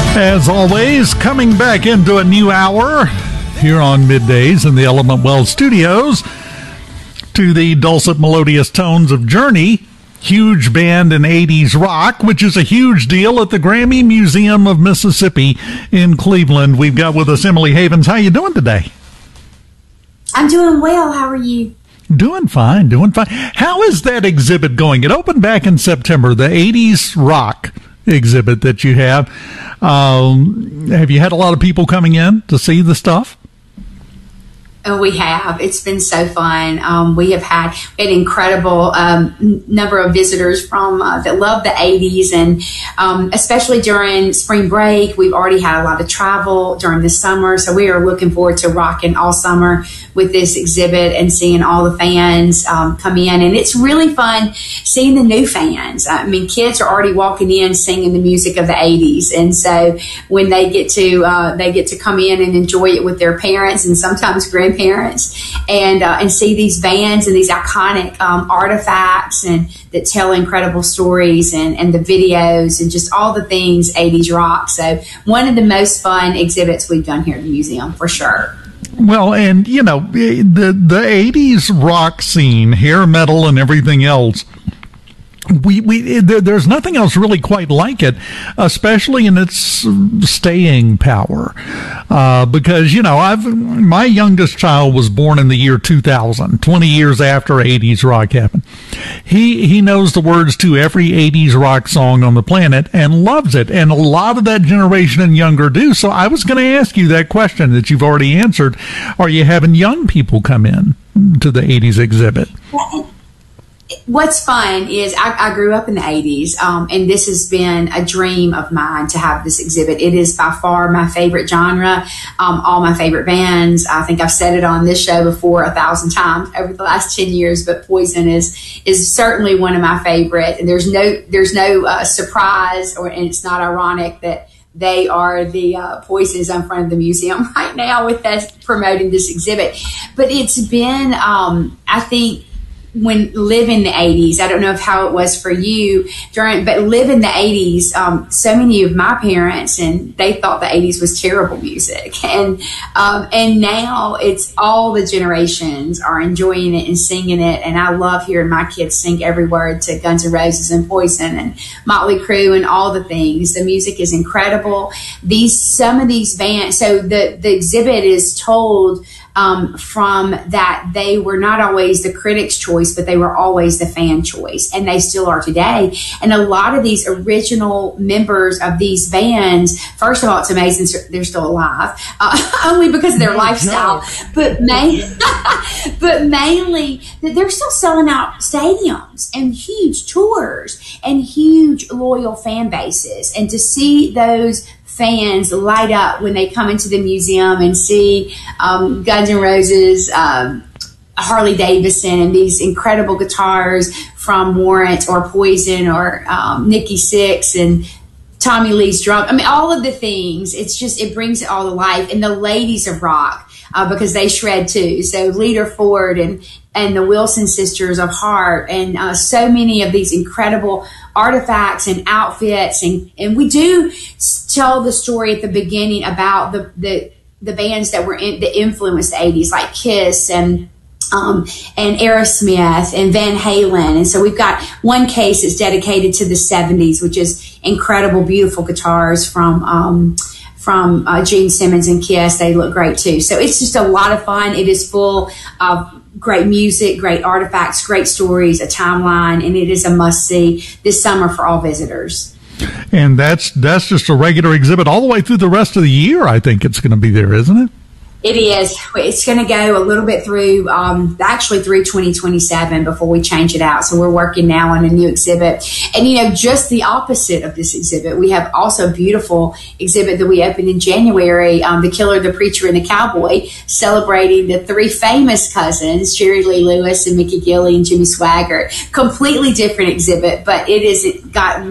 As always, coming back into a new hour here on Middays in the Element Wealth Studios to the dulcet melodious tones of Journey, huge band in 80s rock, which is a huge deal at the Grammy Museum of Mississippi in Cleveland. We've got with us Emily Havens. How you doing today? I'm doing well. How are you? Doing fine, doing fine. How is that exhibit going? It opened back in September, the 80s rock exhibit that you have. Have you had a lot of people coming in to see the stuff? Oh, we have. It's been so fun. We had an incredible number of visitors from that love the 80s, and especially during spring break, we've already had a lot of travel during the summer. So we are looking forward to rocking all summer with this exhibit and seeing all the fans come in. And it's really fun seeing the new fans. I mean, kids are already walking in singing the music of the 80s, and so when they get to come in and enjoy it with their parents and sometimes grandparents, and see these bands and these iconic artifacts and that tell incredible stories, and the videos and just all the things 80s rock. So one of the most fun exhibits we've done here at the museum, for sure. Well, and you know, the 80s rock scene, hair metal and everything else, there's nothing else really quite like it, especially in its staying power. Because, you know, my youngest child was born in the year 2000, 20 years after 80s rock happened. He knows the words to every 80s rock song on the planet and loves it. And a lot of that generation and younger do. So I was going to ask you that question that you've already answered. Are you having young people come in to the 80s exhibit? What's fun is I grew up in the 80s, and this has been a dream of mine to have this exhibit. It is by far my favorite genre, all my favorite bands. I think I've said it on this show before 1,000 times over the last 10 years, but Poison is certainly one of my favorite. And there's no surprise, and it's not ironic that they are the Poisons in front of the museum right now with us promoting this exhibit. But it's been, I think, when living the 80s, I don't know how it was for you but living the 80s, so many of my parents, and they thought the 80s was terrible music. And now it's all the generations are enjoying it and singing it. And I love hearing my kids sing every word to Guns N' Roses and Poison and Motley Crue and all the things. The music is incredible. Some of these bands, so the exhibit is told from that they were not always the critics' choice, but they were always the fan choice, and they still are today. And a lot of these original members of these bands, first of all, it's amazing they're still alive, only because of their lifestyle, but mainly they're still selling out stadiums and huge tours and huge loyal fan bases. And to see those fans light up when they come into the museum and see Guns N' Roses, Harley Davidson, and these incredible guitars from Warrant or Poison or Nikki Sixx and Tommy Lee's drum. I mean, all of the things. It brings it all to life. And the ladies of rock, because they shred too. So Lita Ford and the Wilson sisters of Heart, and so many of these incredible artifacts and outfits. And we do tell the story at the beginning about the bands that influenced the 80s, like Kiss and Aerosmith and Van Halen. And so we've got one case that's dedicated to the 70s, which is incredible, beautiful guitars from Gene Simmons and Kiss. They look great too. So it's just a lot of fun. It is full of great music, great artifacts, great stories, a timeline, and it is a must-see this summer for all visitors. And that's just a regular exhibit all the way through the rest of the year. I think it's going to be there, isn't it? It is. It's going to go a little bit through, actually through 2027 before we change it out. So we're working now on a new exhibit. And, you know, just the opposite of this exhibit, we have also a beautiful exhibit that we opened in January, The Killer, the Preacher, and the Cowboy, celebrating the three famous cousins, Jerry Lee Lewis and Mickey Gilley and Jimmy Swaggart. Completely different exhibit, but it is got